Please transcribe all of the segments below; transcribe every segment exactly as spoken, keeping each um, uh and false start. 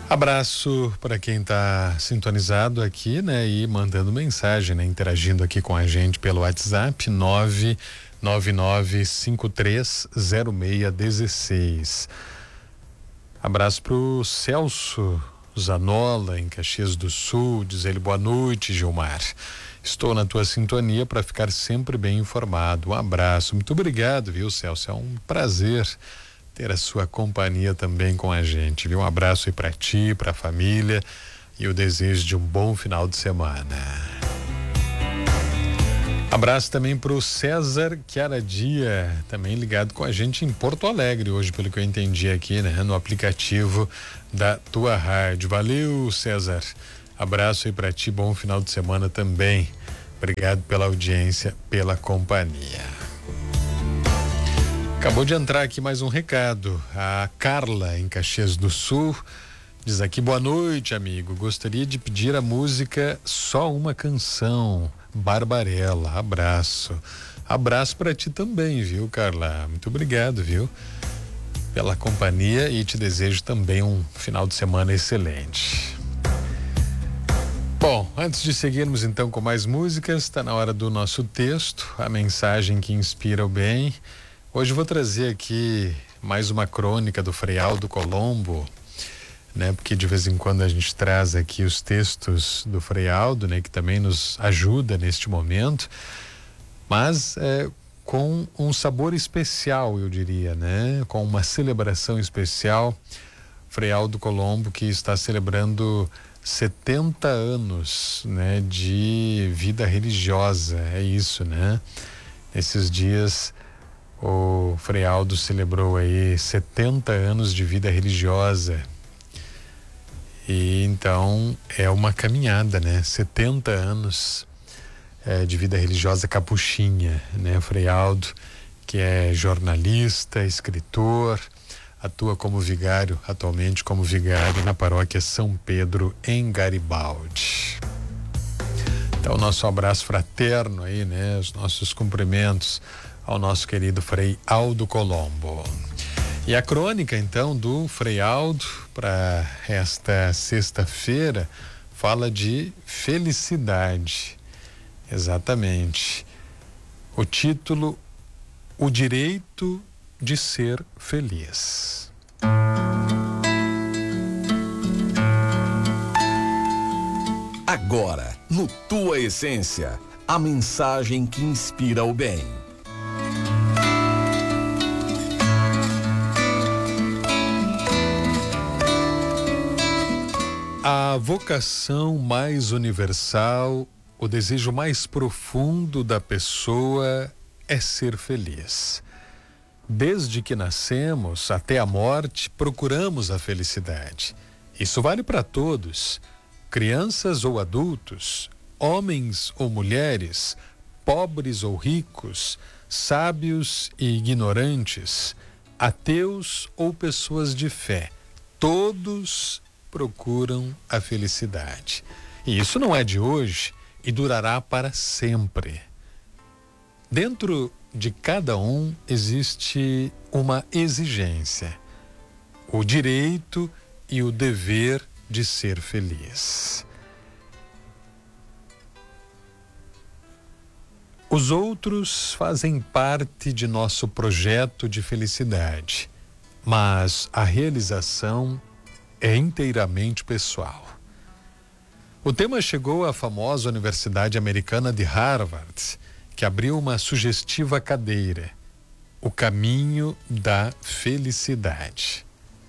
Abraço para quem está sintonizado aqui, né? E mandando mensagem, né? Interagindo aqui com a gente pelo WhatsApp nove nove nove cinco três zero seis um seis. Abraço pro Celso Zanola, em Caxias do Sul. Diz ele: boa noite, Gilmar. Estou na tua sintonia para ficar sempre bem informado. Um abraço. Muito obrigado, viu, Celso? É um prazer ter a sua companhia também com a gente, viu? Um abraço aí para ti, para a família e o desejo de um bom final de semana. Abraço também para o César Chiaradia, também ligado com a gente em Porto Alegre hoje, pelo que eu entendi aqui, né? No aplicativo da tua rádio. Valeu, César. Abraço aí para ti, bom final de semana também. Obrigado pela audiência, pela companhia. Acabou de entrar aqui mais um recado. A Carla, em Caxias do Sul, diz aqui: boa noite, amigo. Gostaria de pedir a música Só Uma Canção, Barbarella. Abraço. Abraço para ti também, viu, Carla? Muito obrigado, viu, pela companhia, e te desejo também um final de semana excelente. Bom, antes de seguirmos então com mais músicas, está na hora do nosso texto, a mensagem que inspira o bem. Hoje eu vou trazer aqui mais uma crônica do Frei Aldo Colombo, né? Porque de vez em quando a gente traz aqui os textos do Frei Aldo, né? Que também nos ajuda neste momento, mas é, com um sabor especial, eu diria, né? Com uma celebração especial. Frei Aldo Colombo, que está celebrando setenta anos, né? De vida religiosa, é isso, né? Nesses dias o Frei Aldo celebrou aí setenta anos de vida religiosa. E então é uma caminhada, né? setenta anos é, de vida religiosa capuchinha, né? Frei Aldo, que é jornalista, escritor, atua como vigário, atualmente como vigário na paróquia São Pedro, em Garibaldi. Então, nosso abraço fraterno aí, né? Os nossos cumprimentos ao nosso querido Frei Aldo Colombo. E a crônica, então, do Frei Aldo para esta sexta-feira fala de felicidade. Exatamente. O título: O Direito de Ser Feliz. Agora, no Tua Essência, a mensagem que inspira o bem. A vocação mais universal, o desejo mais profundo da pessoa é ser feliz. Desde que nascemos até a morte, procuramos a felicidade. Isso vale para todos, crianças ou adultos, homens ou mulheres, pobres ou ricos, sábios e ignorantes, ateus ou pessoas de fé. Todos procuram a felicidade. E isso não é de hoje e durará para sempre. Dentro de cada um existe uma exigência, o direito e o dever de ser feliz. Os outros fazem parte de nosso projeto de felicidade, mas a realização é inteiramente pessoal. O tema chegou à famosa Universidade Americana de Harvard, que abriu uma sugestiva cadeira: o caminho da felicidade.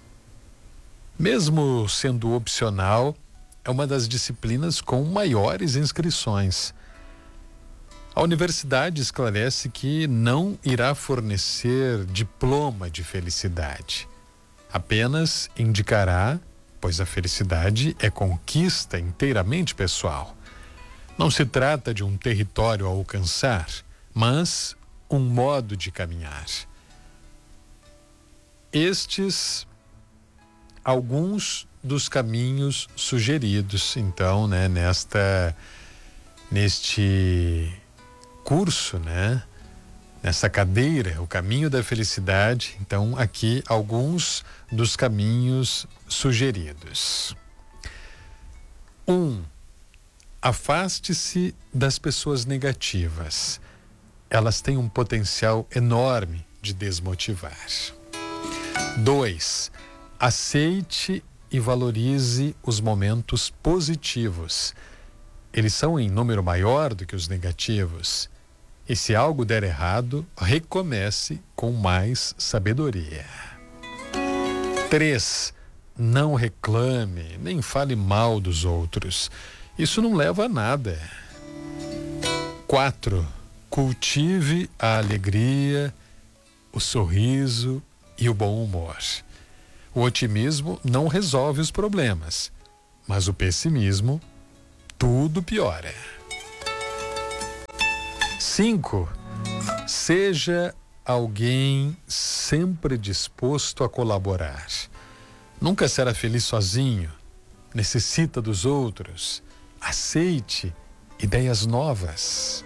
Mesmo sendo opcional, é uma das disciplinas com maiores inscrições. A universidade esclarece que não irá fornecer diploma de felicidade. Apenas indicará, pois a felicidade é conquista inteiramente pessoal. Não se trata de um território a alcançar, mas um modo de caminhar. Estes, alguns dos caminhos sugeridos, então, né, nesta, neste curso, né, nessa cadeira, o caminho da felicidade. Então, aqui alguns dos caminhos sugeridos. Um, afaste-se das pessoas negativas. Elas têm um potencial enorme de desmotivar. Dois, aceite e valorize os momentos positivos. Eles são em número maior do que os negativos. E se algo der errado, recomece com mais sabedoria. Três, não reclame, nem fale mal dos outros. Isso não leva a nada. Quatro, cultive a alegria, o sorriso e o bom humor. O otimismo não resolve os problemas, mas o pessimismo tudo piora. Cinco, seja alguém sempre disposto a colaborar. Nunca será feliz sozinho, necessita dos outros. Aceite ideias novas.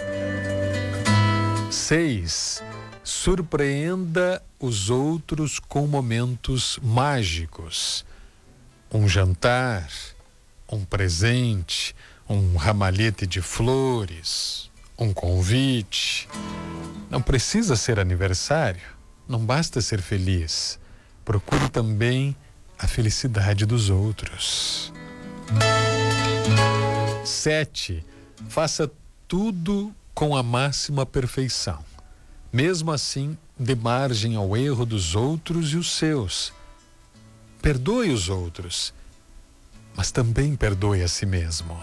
Seis, surpreenda os outros com momentos mágicos. Um jantar, um presente, um ramalhete de flores, um convite. Não precisa ser aniversário, não basta ser feliz. Procure também a felicidade dos outros. Sete, faça tudo com a máxima perfeição. Mesmo assim, dê margem ao erro dos outros e os seus. Perdoe os outros, mas também perdoe a si mesmo.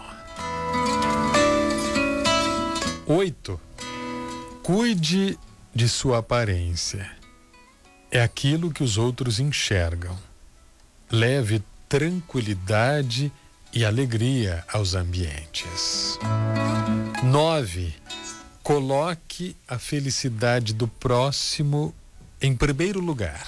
Oito, cuide de sua aparência. É aquilo que os outros enxergam. Leve tranquilidade e alegria aos ambientes. Nove, coloque a felicidade do próximo em primeiro lugar.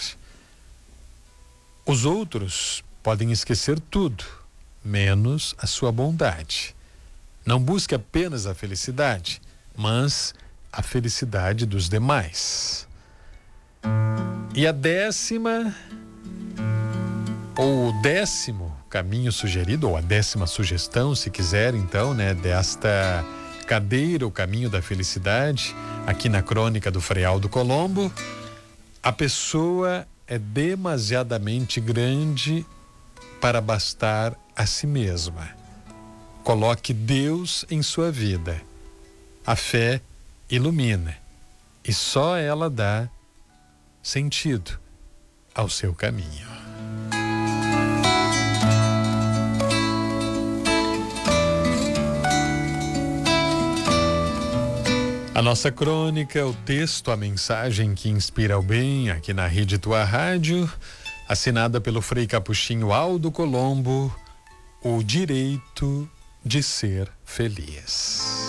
Os outros podem esquecer tudo, menos a sua bondade. Não busque apenas a felicidade, mas a felicidade dos demais. E a décima, ou o décimo caminho sugerido, ou a décima sugestão, se quiser, então, né, desta cadeira, o caminho da felicidade, aqui na crônica do Frei Aldo Colombo: a pessoa é demasiadamente grande para bastar a si mesma. Coloque Deus em sua vida. A fé ilumina e só ela dá sentido ao seu caminho. A nossa crônica, o texto, a mensagem que inspira o bem, aqui na Rede Tua Rádio, assinada pelo Frei Capuchinho Aldo Colombo, o direito de ser feliz.